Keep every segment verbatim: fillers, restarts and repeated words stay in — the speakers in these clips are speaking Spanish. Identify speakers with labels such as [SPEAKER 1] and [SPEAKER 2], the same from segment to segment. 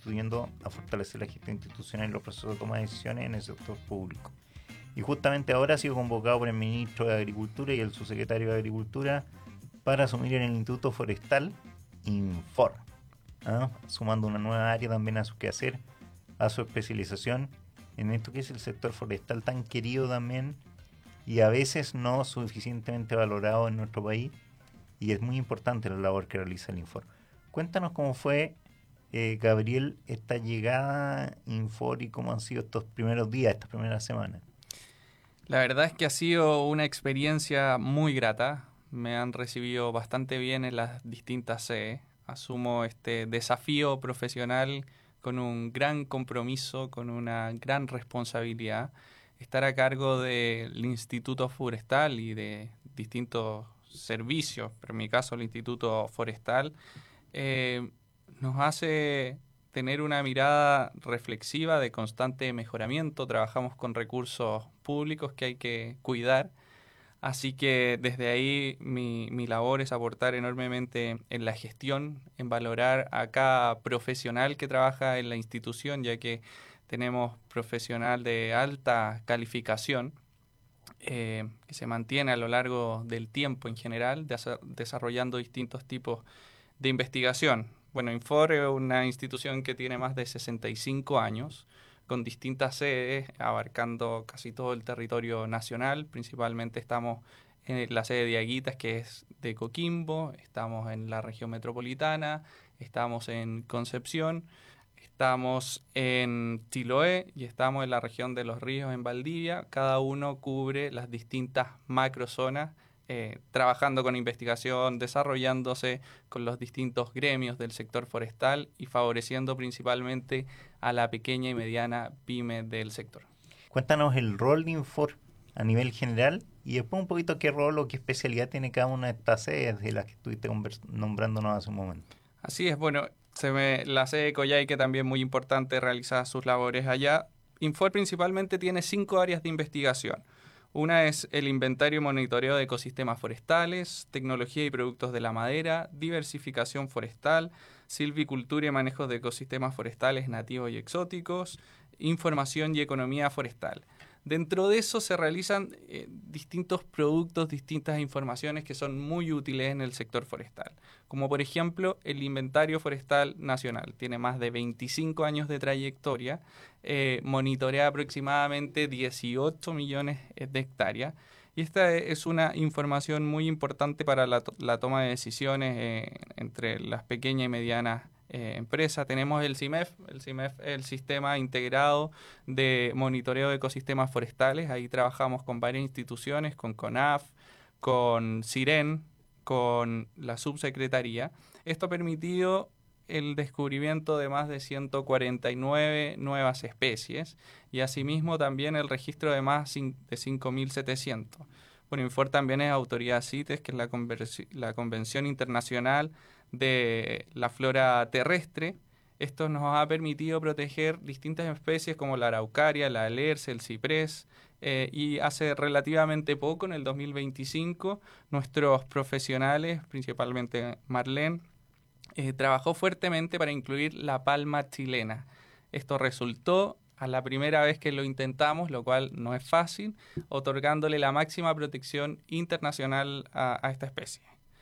[SPEAKER 1] constituyendo a fortalecer la gestión institucional y los procesos de toma de decisiones en el sector público. Y justamente ahora ha sido convocado por el ministro de Agricultura y el subsecretario de Agricultura para asumir en el Instituto Forestal Infor, ¿ah? Sumando una nueva área también a su quehacer, a su especialización en esto que es el sector forestal tan querido también y a veces no suficientemente valorado en nuestro país, y es muy importante la labor que realiza el Infor. Cuéntanos cómo fue, eh, Gabriel, esta llegada a Infor y cómo han sido estos primeros días, estas primeras semanas.
[SPEAKER 2] La verdad es que ha sido una experiencia muy grata. Me han recibido bastante bien en las distintas sedes. Asumo este desafío profesional con un gran compromiso, con una gran responsabilidad. Estar a cargo del Instituto Forestal y de distintos servicios, pero en mi caso el Instituto Forestal, eh, nos hace tener una mirada reflexiva de constante mejoramiento. Trabajamos con recursos públicos que hay que cuidar. Así que desde ahí mi, mi labor es aportar enormemente en la gestión, en valorar a cada profesional que trabaja en la institución, ya que tenemos profesional de alta calificación eh, que se mantiene a lo largo del tiempo en general, des- desarrollando distintos tipos de investigación. Bueno, Infor es una institución que tiene más de sesenta y cinco años, con distintas sedes, abarcando casi todo el territorio nacional. Principalmente estamos en la sede de Aguitas, que es de Coquimbo, estamos en la región metropolitana, estamos en Concepción, estamos en Chiloé y estamos en la región de Los Ríos, en Valdivia. Cada uno cubre las distintas macrozonas, eh, trabajando con investigación, desarrollándose con los distintos gremios del sector forestal y favoreciendo principalmente a la pequeña y mediana pyme del sector.
[SPEAKER 1] Cuéntanos el rol de Infor a nivel general y después un poquito qué rol o qué especialidad tiene cada una de estas sedes de las que estuviste convers- nombrándonos hace un momento.
[SPEAKER 2] Así es, bueno, se me, la sede de Coyhaique también muy importante, realiza sus labores allá. Infor principalmente tiene cinco áreas de investigación. Una es el inventario y monitoreo de ecosistemas forestales, tecnología y productos de la madera, diversificación forestal, silvicultura y manejo de ecosistemas forestales nativos y exóticos, información y economía forestal. Dentro de eso se realizan eh, distintos productos, distintas informaciones que son muy útiles en el sector forestal, como por ejemplo el Inventario Forestal Nacional. Tiene más de veinticinco años de trayectoria, eh, monitorea aproximadamente dieciocho millones de hectáreas, y esta es una información muy importante para la, to- la toma de decisiones eh, entre las pequeñas y medianas eh, empresas. Tenemos el CIMEF, el CIMEF es el Sistema Integrado de Monitoreo de Ecosistemas Forestales. Ahí trabajamos con varias instituciones, con CONAF, con SIREN, con la subsecretaría. Esto ha permitido el descubrimiento de más de ciento cuarenta y nueve nuevas especies y asimismo también el registro de más de cinco mil setecientos. Bueno, Infor también es autoridad CITES, que es la, conversi- la Convención Internacional de la Flora Terrestre. Esto nos ha permitido proteger distintas especies como la araucaria, la alerce, el ciprés, eh, y hace relativamente poco, en el dos mil veinticinco, nuestros profesionales, principalmente Marlene, eh, trabajó fuertemente para incluir la palma chilena. Esto resultó a la primera vez que lo intentamos, lo cual no es fácil, otorgándole la máxima protección internacional a, a esta especie.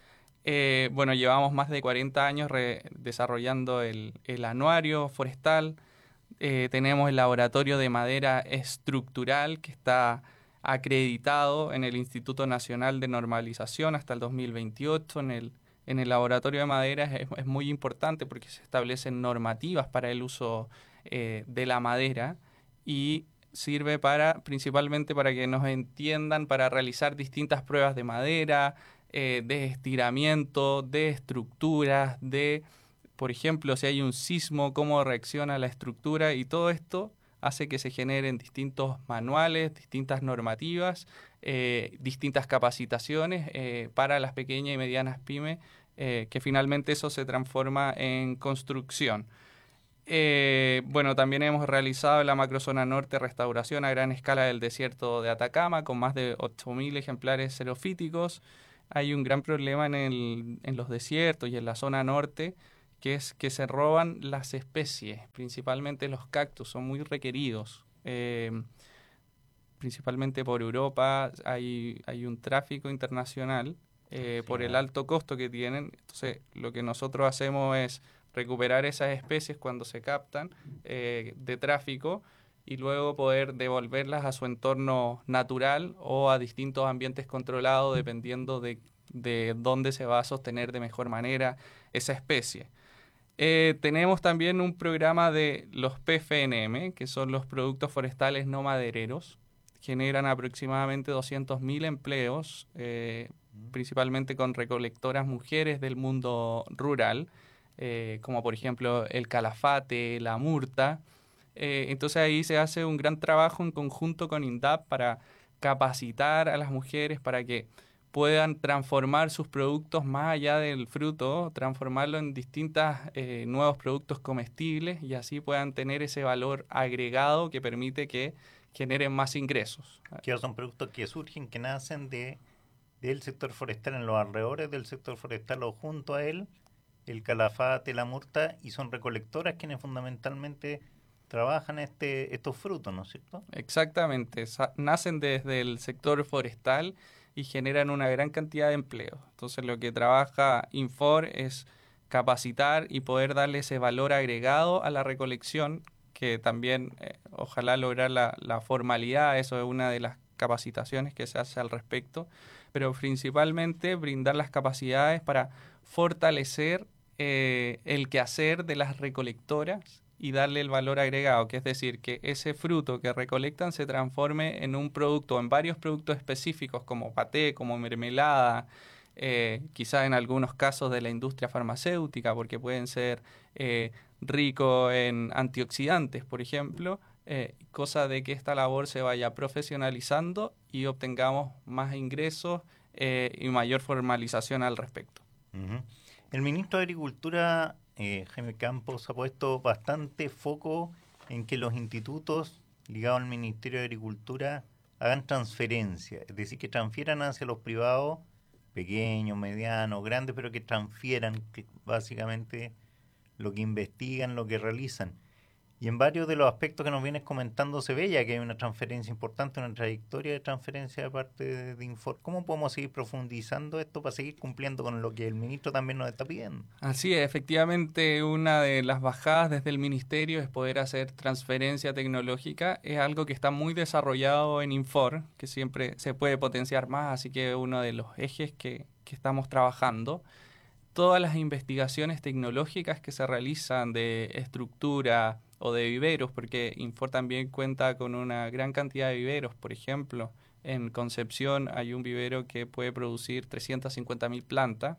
[SPEAKER 2] Eh, bueno, llevamos más de cuarenta años re- desarrollando el, el anuario forestal. Eh, tenemos el laboratorio de madera estructural que está acreditado en el Instituto Nacional de Normalización hasta el dos mil veintiocho. En el, en el laboratorio de madera es, es muy importante porque se establecen normativas para el uso eh, de la madera y sirve para principalmente para que nos entiendan, para realizar distintas pruebas de madera, eh, de estiramiento, de estructuras, de, por ejemplo, si hay un sismo, cómo reacciona la estructura, y todo esto hace que se generen distintos manuales, distintas normativas, eh, distintas capacitaciones eh, para las pequeñas y medianas pymes, eh, que finalmente eso se transforma en construcción. Eh, bueno, también hemos realizado en la macrozona norte restauración a gran escala del desierto de Atacama, con más de ocho mil ejemplares xerofíticos. Hay un gran problema en, el, en los desiertos y en la zona norte, que es que se roban las especies, principalmente los cactus, son muy requeridos. Eh, principalmente por Europa hay, hay un tráfico internacional eh,
[SPEAKER 1] Sí,
[SPEAKER 2] por el
[SPEAKER 1] ¿eh?
[SPEAKER 2] alto costo que tienen. Entonces, lo que nosotros hacemos es recuperar esas especies cuando se captan eh, de tráfico y luego poder devolverlas a su entorno natural o a distintos ambientes controlados dependiendo de, de dónde se va a sostener de mejor manera esa especie. Eh, tenemos también un programa de los P F N M, que son los productos forestales no madereros. Generan aproximadamente doscientos mil empleos, eh, principalmente con recolectoras mujeres del mundo rural, eh, como por ejemplo el calafate, la murta. Eh, entonces ahí se hace un gran trabajo en conjunto con INDAP para capacitar a las mujeres para que puedan transformar sus productos más allá del fruto, transformarlo en distintos eh, nuevos productos comestibles y así puedan tener ese valor agregado que permite que generen más ingresos.
[SPEAKER 1] Que son productos que surgen, que nacen de del sector forestal, en los alrededores del sector forestal o junto a él, el calafate, la murta, y son recolectoras quienes fundamentalmente trabajan este estos frutos, ¿no es cierto?
[SPEAKER 2] Exactamente, sa- nacen desde el sector forestal y generan una gran cantidad de empleo. Entonces lo que trabaja Infor es capacitar y poder darle ese valor agregado a la recolección, que también eh, ojalá lograr la, la formalidad, eso es una de las capacitaciones que se hace al respecto, pero principalmente brindar las capacidades para fortalecer eh, el quehacer de las recolectoras y darle el valor agregado, que es decir, que ese fruto que recolectan se transforme en un producto, en varios productos específicos como paté, como mermelada, eh, quizás en algunos casos de la industria farmacéutica, porque pueden ser eh, ricos en antioxidantes, por ejemplo, eh, cosa de que esta labor se vaya profesionalizando y obtengamos más ingresos eh, y mayor formalización al respecto.
[SPEAKER 1] Uh-huh. El ministro de Agricultura, eh, Jaime Campos, ha puesto bastante foco en que los institutos ligados al Ministerio de Agricultura hagan transferencia, es decir, que transfieran hacia los privados, pequeños, medianos, grandes, pero que transfieran que básicamente lo que investigan, lo que realizan. Y en varios de los aspectos que nos vienes comentando se ve ya que hay una transferencia importante, una trayectoria de transferencia de parte de, de Infor. ¿Cómo podemos seguir profundizando esto para seguir cumpliendo con lo que el ministro también nos está pidiendo?
[SPEAKER 2] Así es, efectivamente, una de las bajadas desde el ministerio es poder hacer transferencia tecnológica. Es algo que está muy desarrollado en Infor, que siempre se puede potenciar más, así que es uno de los ejes que, que estamos trabajando. Todas las investigaciones tecnológicas que se realizan de estructura o de viveros, porque Infor también cuenta con una gran cantidad de viveros. Por ejemplo, en Concepción hay un vivero que puede producir trescientas cincuenta mil plantas.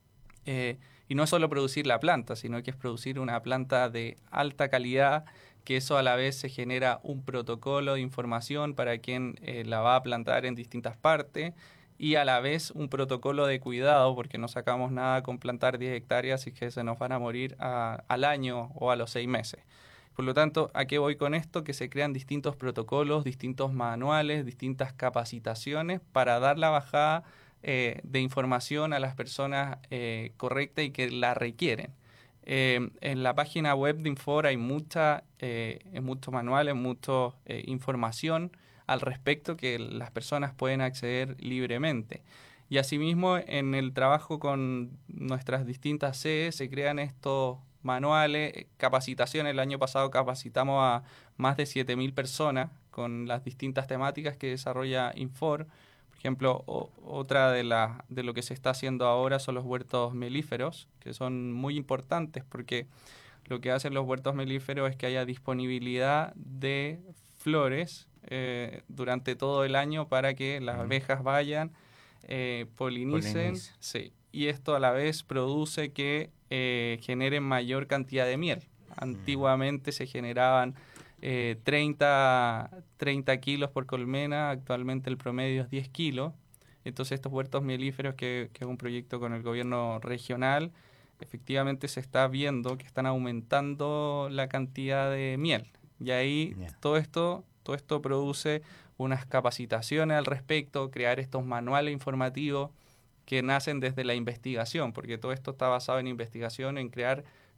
[SPEAKER 2] Eh, y no es solo producir la planta, sino que es producir una planta de alta calidad, que eso a la vez se genera un protocolo de información para quien eh, la va a plantar en distintas partes y a la vez un protocolo de cuidado, porque no sacamos nada con plantar diez hectáreas y que se nos van a morir a, al año o a los seis meses. Por lo tanto, ¿a qué voy con esto? Que se crean distintos protocolos, distintos manuales, distintas capacitaciones para dar la bajada eh, de información a las personas eh, correctas y que la requieren. Eh, en la página web de Infor hay mucha, eh, muchos manuales, mucha eh, información al respecto que las personas pueden acceder libremente. Y asimismo, en el trabajo con nuestras distintas sedes se crean estos manuales, capacitaciones. El año pasado capacitamos a más de siete mil personas con las distintas temáticas que desarrolla Infor. Por ejemplo, o, otra de, la, de lo que se está haciendo ahora son los huertos melíferos, que son muy importantes porque lo que hacen los huertos melíferos es que haya disponibilidad de flores eh, durante todo el año para que las uh-huh. abejas vayan, eh, polinicen,
[SPEAKER 1] Poliniza.
[SPEAKER 2] sí, y esto a la vez produce que eh, generen mayor cantidad de miel. Antiguamente uh-huh. se generaban eh, treinta, treinta kilos por colmena, actualmente el promedio es diez kilos. Entonces estos huertos melíferos, que, que es un proyecto con el gobierno regional, efectivamente se está viendo que están aumentando la cantidad de miel. Y ahí yeah. todo esto, todo esto produce unas capacitaciones al respecto, crear estos manuales informativos que nacen desde la investigación, porque todo esto está basado en investigación, en crear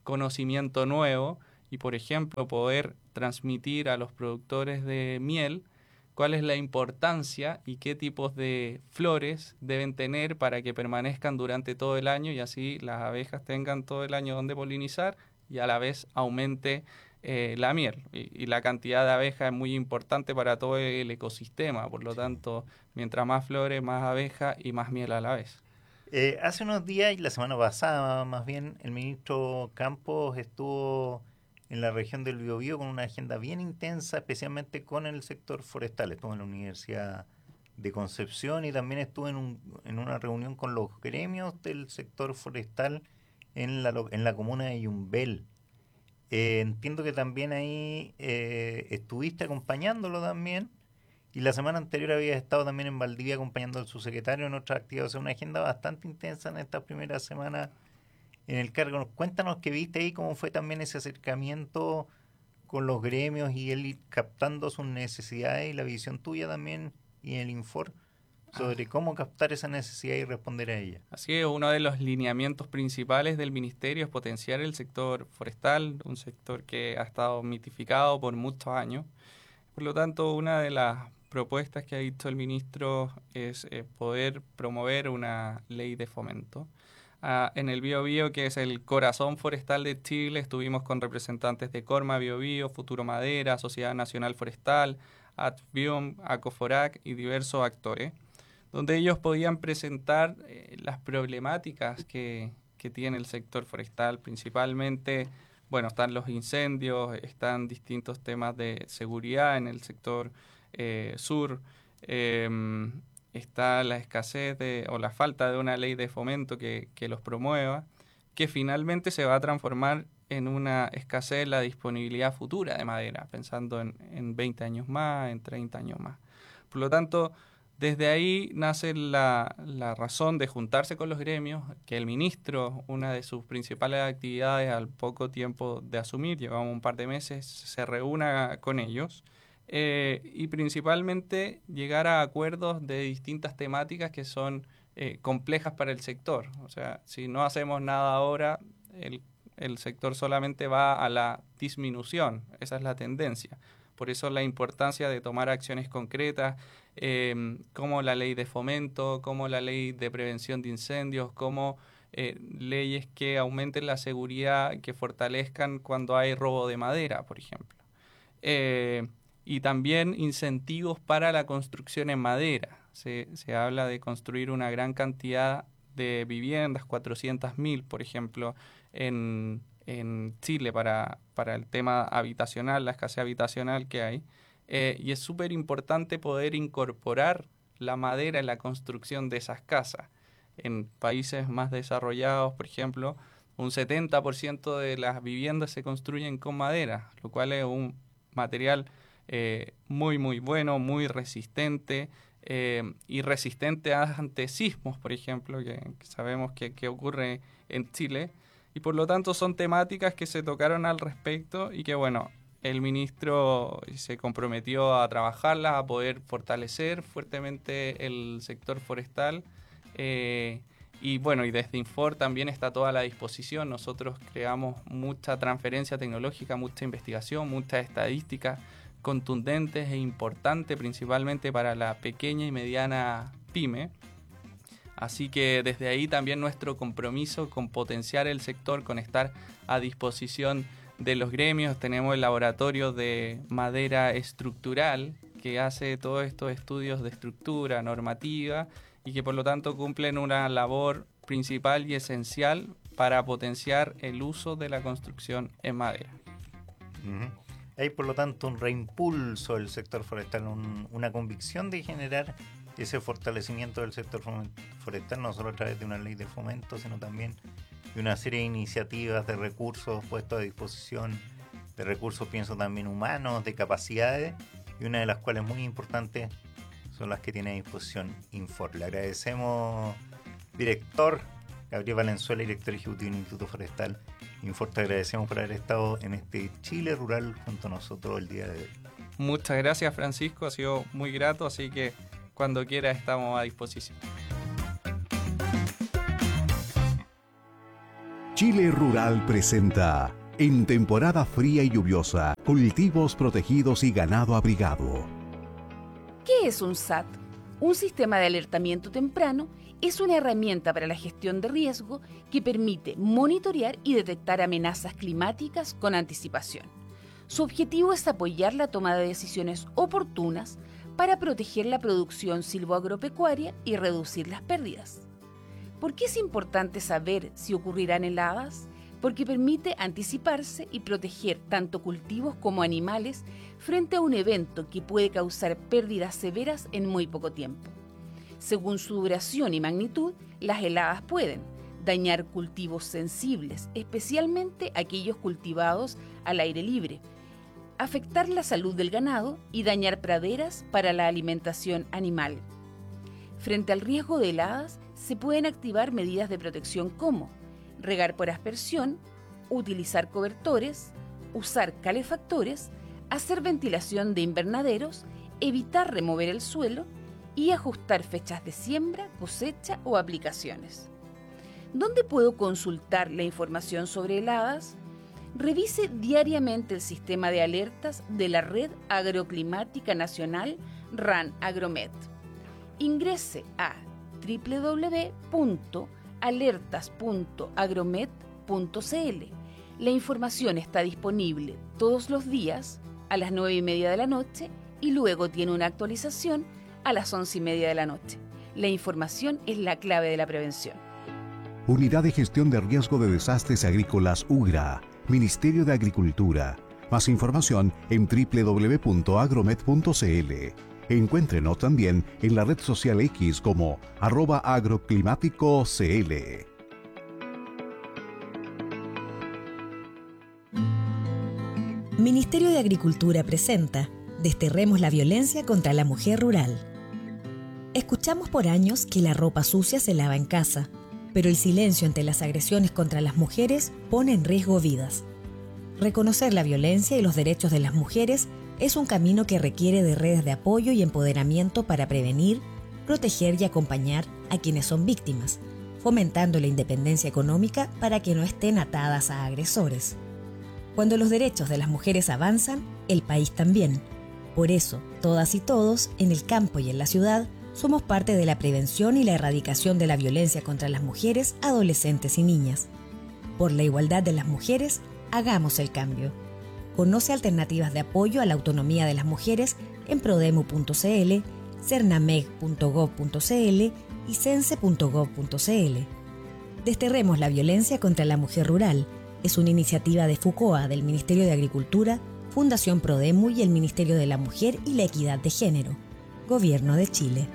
[SPEAKER 2] conocimiento nuevo y, por ejemplo, poder transmitir a los productores de miel cuál es la importancia y qué tipos de flores deben tener para que permanezcan durante todo el año y así las abejas tengan todo el año donde polinizar y a la vez aumente eh, la miel. Y, y la cantidad de abejas es muy importante para todo el ecosistema, por lo tanto, mientras más flores, más abejas y más miel a la vez.
[SPEAKER 1] Eh, hace unos días, y la semana pasada más bien, el ministro Campos estuvo en la región del Biobío con una agenda bien intensa, especialmente con el sector forestal. Estuvo en la Universidad de Concepción y también estuvo en, un, en una reunión con los gremios del sector forestal en la, en la comuna de Yumbel. Eh, entiendo que también ahí eh, estuviste acompañándolo también. Y la semana anterior había estado también en Valdivia acompañando al subsecretario en otras actividades. O sea, una agenda bastante intensa en estas primeras semanas en el cargo. Cuéntanos qué viste ahí, cómo fue también ese acercamiento con los gremios y él ir captando sus necesidades y la visión tuya también y el Infor sobre ah. cómo captar esa necesidad y responder a ella.
[SPEAKER 2] Así que uno de los lineamientos principales del ministerio es potenciar el sector forestal, un sector que ha estado mitificado por muchos años. Por lo tanto, una de las propuestas que ha dicho el ministro es eh, poder promover una ley de fomento. Uh, en el Biobío, que es el corazón forestal de Chile, estuvimos con representantes de Corma Biobío, Futuro Madera, Sociedad Nacional Forestal, Adbiom, Acoforac y diversos actores, donde ellos podían presentar eh, las problemáticas que, que tiene el sector forestal, principalmente, bueno, están los incendios, están distintos temas de seguridad en el sector eh, sur, eh, está la escasez de, o la falta de una ley de fomento que, que los promueva, que finalmente se va a transformar en una escasez en la disponibilidad futura de madera, pensando en, en veinte años más, en treinta años más. Por lo tanto, desde ahí nace la, la razón de juntarse con los gremios, que el ministro, una de sus principales actividades al poco tiempo de asumir, llevamos un par de meses, se reúna con ellos, Eh, y principalmente llegar a acuerdos de distintas temáticas que son eh, complejas para el sector. O sea, si no hacemos nada ahora, el, el sector solamente va a la disminución. Esa es la tendencia. Por eso la importancia de tomar acciones concretas, eh, como la ley de fomento, como la ley de prevención de incendios, como eh, leyes que aumenten la seguridad, que fortalezcan cuando hay robo de madera, por ejemplo. Eh, y también incentivos para la construcción en madera. Se, se habla de construir una gran cantidad de viviendas, cuatrocientas mil, por ejemplo, en, en Chile para, para el tema habitacional, la escasez habitacional que hay. Eh, y es súper importante poder incorporar la madera en la construcción de esas casas. En países más desarrollados, por ejemplo, un setenta por ciento de las viviendas se construyen con madera, lo cual es un material Eh, muy muy bueno, muy resistente eh, y resistente ante sismos, por ejemplo, que, que sabemos que, que ocurre en Chile, y por lo tanto son temáticas que se tocaron al respecto y que bueno, el ministro se comprometió a trabajarlas, a poder fortalecer fuertemente el sector forestal eh, y bueno, y desde Infor también está toda la disposición. Nosotros creamos mucha transferencia tecnológica, mucha investigación, mucha estadística contundentes e importante principalmente para la pequeña y mediana pyme. Así que desde ahí también nuestro compromiso con potenciar el sector, con estar a disposición de los gremios. Tenemos el laboratorio de madera estructural que hace todos estos estudios de estructura, normativa y que por lo tanto cumplen una labor principal y esencial para potenciar el uso de la construcción en madera.
[SPEAKER 1] Uh-huh. Hay, por lo tanto, un reimpulso del sector forestal, un, una convicción de generar ese fortalecimiento del sector forestal, no solo a través de una ley de fomento, sino también de una serie de iniciativas de recursos puestos a disposición, de recursos, pienso también humanos, de capacidades, y una de las cuales muy importantes son las que tiene a disposición Infor. Le agradecemos, director Gabriel Valenzuela, director ejecutivo del Instituto Forestal Infor, te agradecemos por haber estado en este Chile Rural junto a nosotros el día de hoy.
[SPEAKER 2] Muchas gracias, Francisco, ha sido muy grato, así que cuando quiera estamos a disposición.
[SPEAKER 3] Chile Rural presenta, en temporada fría y lluviosa, cultivos protegidos y ganado abrigado.
[SPEAKER 4] ¿Qué es un S A T? Un sistema de alertamiento temprano es una herramienta para la gestión de riesgo que permite monitorear y detectar amenazas climáticas con anticipación. Su objetivo es apoyar la toma de decisiones oportunas para proteger la producción silvoagropecuaria y reducir las pérdidas. ¿Por qué es importante saber si ocurrirán heladas? Porque permite anticiparse y proteger tanto cultivos como animales frente a un evento que puede causar pérdidas severas en muy poco tiempo. Según su duración y magnitud, las heladas pueden dañar cultivos sensibles, especialmente aquellos cultivados al aire libre, afectar la salud del ganado y dañar praderas para la alimentación animal. Frente al riesgo de heladas, se pueden activar medidas de protección como regar por aspersión, utilizar cobertores, usar calefactores, hacer ventilación de invernaderos, evitar remover el suelo y ajustar fechas de siembra, cosecha o aplicaciones. ¿Dónde puedo consultar la información sobre heladas? Revise diariamente el sistema de alertas de la Red Agroclimática Nacional RAN-Agromet. Ingrese a doble u doble u doble u punto alertas punto agromet punto c l. La información está disponible todos los días a las nueve y media de la noche y luego tiene una actualización a las once y media de la noche. La información es la clave de la prevención.
[SPEAKER 3] Unidad de Gestión de Riesgo de Desastres Agrícolas UGRA, Ministerio de Agricultura. Más información en doble u doble u doble u punto agromet punto c l. Encuéntrenos también en la red social X como arroba agroclimáticocl.
[SPEAKER 5] Ministerio de Agricultura presenta Desterremos la violencia contra la mujer rural. Escuchamos por años que la ropa sucia se lava en casa, pero el silencio ante las agresiones contra las mujeres pone en riesgo vidas. Reconocer la violencia y los derechos de las mujeres es un camino que requiere de redes de apoyo y empoderamiento para prevenir, proteger y acompañar a quienes son víctimas, fomentando la independencia económica para que no estén atadas a agresores. Cuando los derechos de las mujeres avanzan, el país también. Por eso, todas y todos, en el campo y en la ciudad, somos parte de la prevención y la erradicación de la violencia contra las mujeres, adolescentes y niñas. Por la igualdad de las mujeres, hagamos el cambio. Conoce alternativas de apoyo a la autonomía de las mujeres en prodemu punto c l, cernameg punto gov punto c l y cense punto gov punto c l. Desterremos la violencia contra la mujer rural. Es una iniciativa de FUCOA, del Ministerio de Agricultura, Fundación Prodemu y el Ministerio de la Mujer y la Equidad de Género. Gobierno de Chile.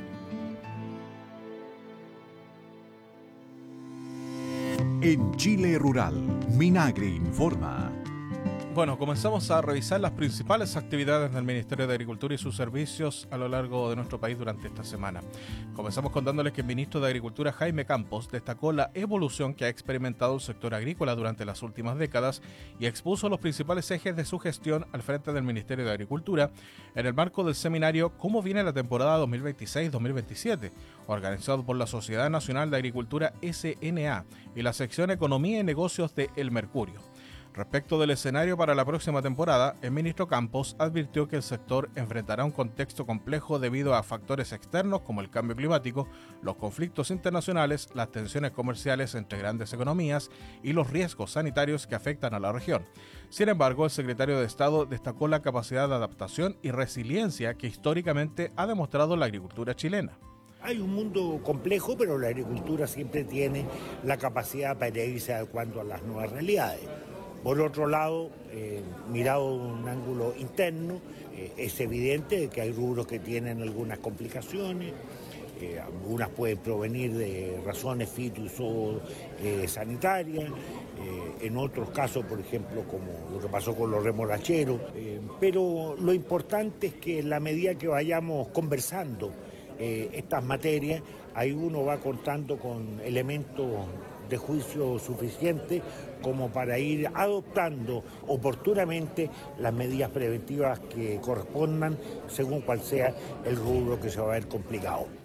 [SPEAKER 3] En Chile Rural, Minagri informa.
[SPEAKER 6] Bueno, comenzamos a revisar las principales actividades del Ministerio de Agricultura y sus servicios a lo largo de nuestro país durante esta semana. Comenzamos contándoles que el ministro de Agricultura, Jaime Campos, destacó la evolución que ha experimentado el sector agrícola durante las últimas décadas y expuso los principales ejes de su gestión al frente del Ministerio de Agricultura en el marco del seminario Cómo viene la temporada dos mil veintiséis dos mil veintisiete, organizado por la Sociedad Nacional de Agricultura S N A y la sección Economía y Negocios de El Mercurio. Respecto del escenario para la próxima temporada, el ministro Campos advirtió que el sector enfrentará un contexto complejo debido a factores externos como el cambio climático, los conflictos internacionales, las tensiones comerciales entre grandes economías y los riesgos sanitarios que afectan a la región. Sin embargo, el secretario de Estado destacó la capacidad de adaptación y resiliencia que históricamente ha demostrado la agricultura chilena.
[SPEAKER 7] Hay un mundo complejo, pero la agricultura siempre tiene la capacidad para irse adecuando a las nuevas realidades. Por otro lado, eh, mirado de un ángulo interno, eh, es evidente que hay rubros que tienen algunas complicaciones, eh, algunas pueden provenir de razones fitosanitarias, eh, en otros casos, por ejemplo, como lo que pasó con los remolacheros, eh, pero lo importante es que en la medida que vayamos conversando eh, estas materias, ahí uno va contando con elementos de juicio suficiente como para ir adoptando oportunamente las medidas preventivas que correspondan según cual sea el rubro que se va a ver complicado.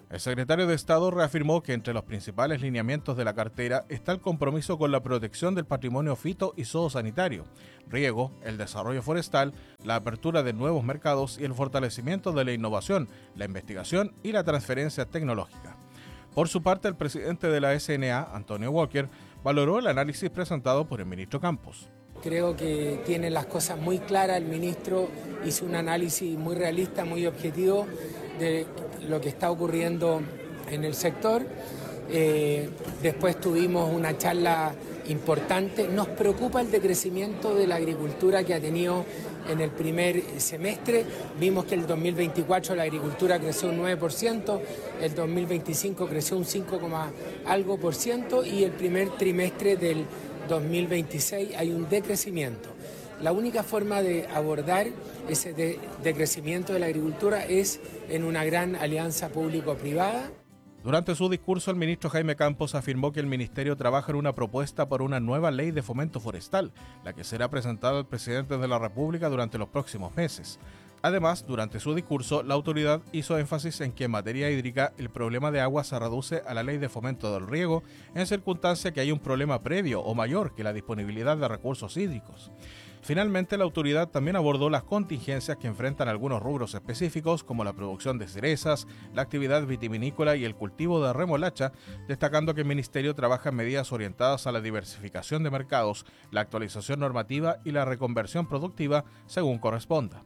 [SPEAKER 6] El secretario de Estado reafirmó que entre los principales lineamientos de la cartera está el compromiso con la protección del patrimonio fito y zoosanitario, riego, el desarrollo forestal, la apertura de nuevos mercados y el fortalecimiento de la innovación, la investigación y la transferencia tecnológica. Por su parte, el presidente de la S N A, Antonio Walker, valoró el análisis presentado por el ministro Campos.
[SPEAKER 8] Creo que tiene las cosas muy claras, el ministro hizo un análisis muy realista, muy objetivo de lo que está ocurriendo en el sector. Eh, después tuvimos una charla importante. Nos preocupa el decrecimiento de la agricultura que ha tenido en el primer semestre. Vimos que el dos mil veinticuatro la agricultura creció un nueve por ciento, el dos mil veinticinco creció un cinco, algo por ciento y el primer trimestre del dos mil veintiséis hay un decrecimiento. La única forma de abordar ese de, decrecimiento de la agricultura es en una gran alianza público-privada.
[SPEAKER 6] Durante su discurso, el ministro Jaime Campos afirmó que el ministerio trabaja en una propuesta por una nueva ley de fomento forestal, la que será presentada al presidente de la República durante los próximos meses. Además, durante su discurso, la autoridad hizo énfasis en que en materia hídrica el problema de agua se reduce a la ley de fomento del riego en circunstancia que hay un problema previo o mayor que la disponibilidad de recursos hídricos. Finalmente, la autoridad también abordó las contingencias que enfrentan algunos rubros específicos como la producción de cerezas, la actividad vitivinícola y el cultivo de remolacha, destacando que el ministerio trabaja en medidas orientadas a la diversificación de mercados, la actualización normativa y la reconversión productiva según corresponda.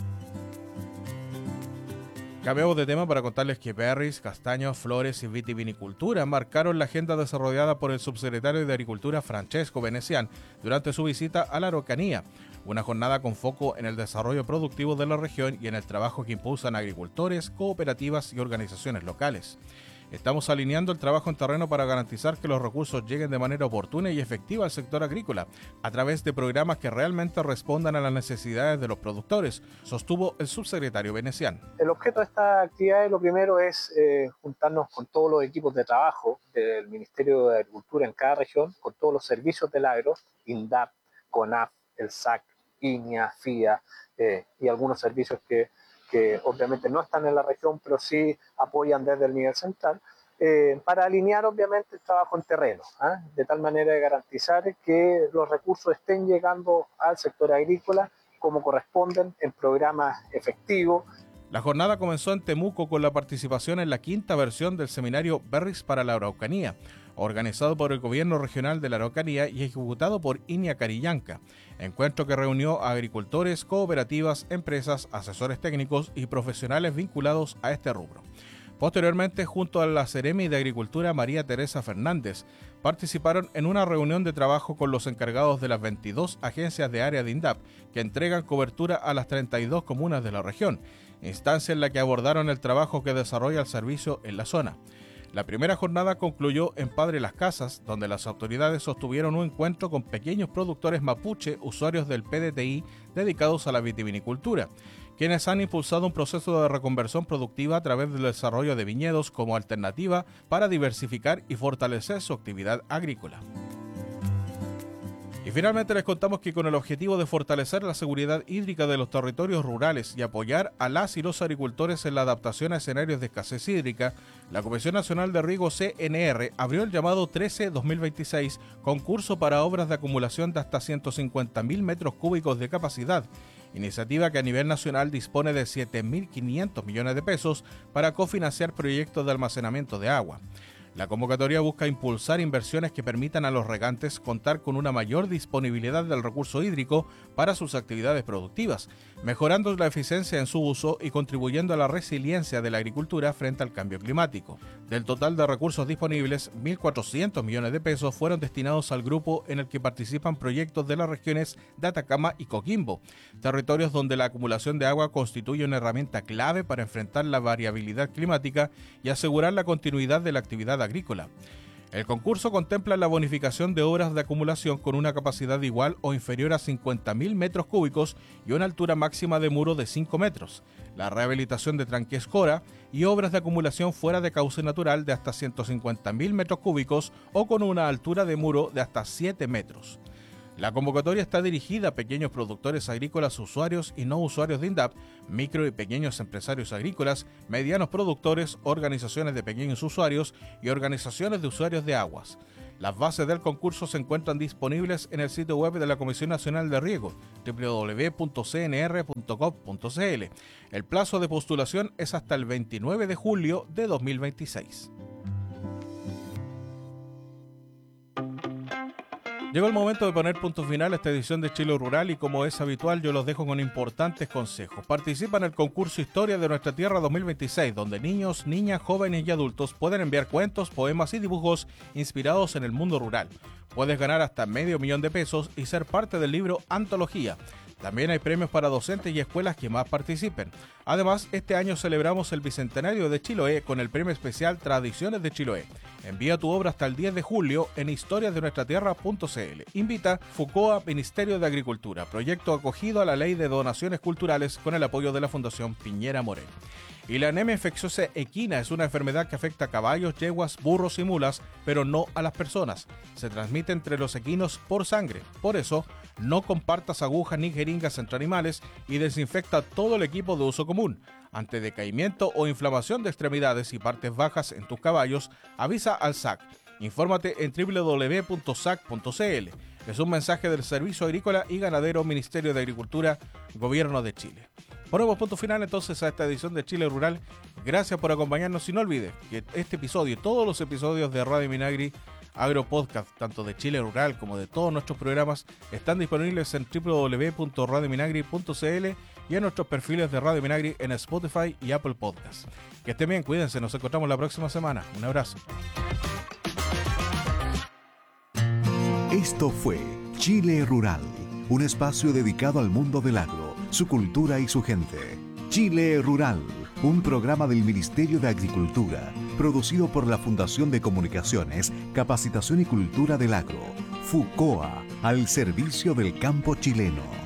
[SPEAKER 6] Cambiamos de tema para contarles que berries, castaños, flores y vitivinicultura marcaron la agenda desarrollada por el subsecretario de Agricultura Francesco Venecián durante su visita a la Araucanía, una jornada con foco en el desarrollo productivo de la región y en el trabajo que impulsan agricultores, cooperativas y organizaciones locales. Estamos alineando el trabajo en terreno para garantizar que los recursos lleguen de manera oportuna y efectiva al sector agrícola, a través de programas que realmente respondan a las necesidades de los productores, sostuvo el subsecretario Venecián.
[SPEAKER 9] El objeto de esta actividad, lo primero es eh, juntarnos con todos los equipos de trabajo del Ministerio de Agricultura en cada región, con todos los servicios del agro, INDAP, CONAF, el S A C, INIA, FIA eh, y algunos servicios que que obviamente no están en la región, pero sí apoyan desde el nivel central, eh, para alinear obviamente el trabajo en terreno, ¿eh? de tal manera de garantizar que los recursos estén llegando al sector agrícola como corresponden en programas efectivos.
[SPEAKER 6] La jornada comenzó en Temuco con la participación en la quinta versión del seminario Berries para la Araucanía, organizado por el Gobierno Regional de la Araucanía y ejecutado por INIA Carillanca, encuentro que reunió a agricultores, cooperativas, empresas, asesores técnicos y profesionales vinculados a este rubro. Posteriormente, junto a la Seremi de Agricultura María Teresa Fernández, participaron en una reunión de trabajo con los encargados de las veintidós agencias de área de INDAP que entregan cobertura a las treinta y dos comunas de la región, instancia en la que abordaron el trabajo que desarrolla el servicio en la zona. La primera jornada concluyó en Padre Las Casas, donde las autoridades sostuvieron un encuentro con pequeños productores mapuche, usuarios del P D T I dedicados a la vitivinicultura, quienes han impulsado un proceso de reconversión productiva a través del desarrollo de viñedos como alternativa para diversificar y fortalecer su actividad agrícola. Y finalmente les contamos que con el objetivo de fortalecer la seguridad hídrica de los territorios rurales y apoyar a las y los agricultores en la adaptación a escenarios de escasez hídrica, la Comisión Nacional de Riego C N R abrió el llamado trece dos mil veintiséis concurso para obras de acumulación de hasta ciento cincuenta mil metros cúbicos de capacidad, iniciativa que a nivel nacional dispone de siete mil quinientos millones de pesos para cofinanciar proyectos de almacenamiento de agua. La convocatoria busca impulsar inversiones que permitan a los regantes contar con una mayor disponibilidad del recurso hídrico para sus actividades productivas, mejorando la eficiencia en su uso y contribuyendo a la resiliencia de la agricultura frente al cambio climático. Del total de recursos disponibles, mil cuatrocientos millones de pesos fueron destinados al grupo en el que participan proyectos de las regiones de Atacama y Coquimbo, territorios donde la acumulación de agua constituye una herramienta clave para enfrentar la variabilidad climática y asegurar la continuidad de la actividad agrícola. El concurso contempla la bonificación de obras de acumulación con una capacidad igual o inferior a cincuenta mil metros cúbicos y una altura máxima de muro de cinco metros, la rehabilitación de tranques Cora y obras de acumulación fuera de cauce natural de hasta ciento cincuenta mil metros cúbicos o con una altura de muro de hasta siete metros. La convocatoria está dirigida a pequeños productores agrícolas, usuarios y no usuarios de INDAP, micro y pequeños empresarios agrícolas, medianos productores, organizaciones de pequeños usuarios y organizaciones de usuarios de aguas. Las bases del concurso se encuentran disponibles en el sitio web de la Comisión Nacional de Riego, doble u doble u doble u punto c n r punto gov punto c l. El plazo de postulación es hasta el veintinueve de julio de dos mil veintiséis. Llegó el momento de poner punto final a esta edición de Chile Rural y como es habitual yo los dejo con importantes consejos. Participa en el concurso Historia de Nuestra Tierra dos mil veintiséis, donde niños, niñas, jóvenes y adultos pueden enviar cuentos, poemas y dibujos inspirados en el mundo rural. Puedes ganar hasta medio millón de pesos y ser parte del libro Antología. También hay premios para docentes y escuelas que más participen. Además, este año celebramos el Bicentenario de Chiloé con el premio especial Tradiciones de Chiloé. Envía tu obra hasta el diez de julio en historias de nuestra tierra punto c l. Invita FUCOA Ministerio de Agricultura, proyecto acogido a la Ley de Donaciones Culturales con el apoyo de la Fundación Piñera Morel. Y la anemia infecciosa equina es una enfermedad que afecta a caballos, yeguas, burros y mulas, pero no a las personas. Se transmite entre los equinos por sangre. Por eso, no compartas agujas ni jeringas entre animales y desinfecta todo el equipo de uso común. Ante decaimiento o inflamación de extremidades y partes bajas en tus caballos, avisa al S A C. Infórmate en doble u doble u doble u punto s a c punto c l. Es un mensaje del Servicio Agrícola y Ganadero, Ministerio de Agricultura, Gobierno de Chile. Ponemos punto final entonces a esta edición de Chile Rural. Gracias por acompañarnos y no olvides que este episodio y todos los episodios de Radio Minagri Agro Podcast, tanto de Chile Rural como de todos nuestros programas, están disponibles en doble u doble u doble u punto radio minagri punto c l y en nuestros perfiles de Radio Minagri en Spotify y Apple Podcasts. Que estén bien, cuídense, nos encontramos la próxima semana. Un abrazo.
[SPEAKER 3] Esto fue Chile Rural, un espacio dedicado al mundo del agro, su cultura y su gente. Chile Rural, un programa del Ministerio de Agricultura, producido por la Fundación de Comunicaciones, Capacitación y Cultura del Agro, FUCOA, al servicio del campo chileno.